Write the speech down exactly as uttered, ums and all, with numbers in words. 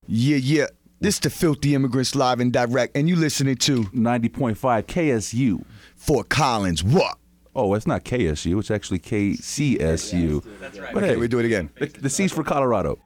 Yeah, yeah. This the Filthy Immigrants live and direct, and you listening to ninety point five K S U. Fort Collins. What? Oh, it's not K S U. It's actually K C S U. That's right. But Okay, hey, we do it again. the, the C's for Colorado.